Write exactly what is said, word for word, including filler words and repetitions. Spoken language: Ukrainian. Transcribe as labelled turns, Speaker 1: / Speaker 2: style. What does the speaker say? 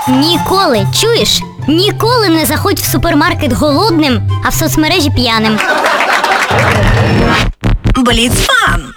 Speaker 1: Ніколи, чуєш? Ніколи не заходь в супермаркет голодним, а в соцмережі п'яним.
Speaker 2: Бліцфан.